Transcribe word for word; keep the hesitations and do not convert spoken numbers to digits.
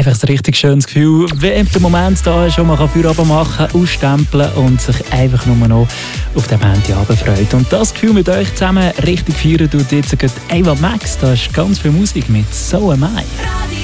Einfach ein richtig schönes Gefühl, wenn der Moment da ist, wo man Feierabend machen kann, ausstempeln und sich einfach nur noch auf den Montagabend freut. Und das Gefühl mit euch zusammen richtig feiern tut jetzt Ava Max. Da ist ganz viel Musik mit «So Am I».